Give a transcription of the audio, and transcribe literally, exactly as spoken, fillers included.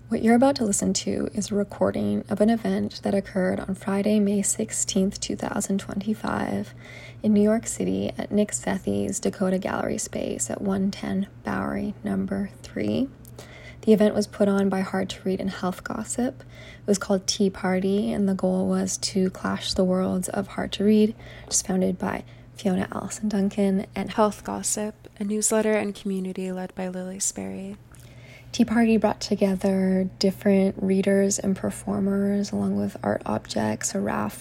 What you're about to listen to is a recording of an event that occurred on Friday, May sixteenth, twenty twenty-five in New York City at Nick Sethi's Dakota Gallery Space at one ten Bowery, number three. The event was put on by Hard to Read and Health Gossip. It was called Tea Party, and the goal was to clash the worlds of Hard to Read, which is founded by Fiona Allison Duncan, and Health Gossip, a newsletter and community led by Lily Sperry. Tea Party brought together different readers and performers along with art objects, a raft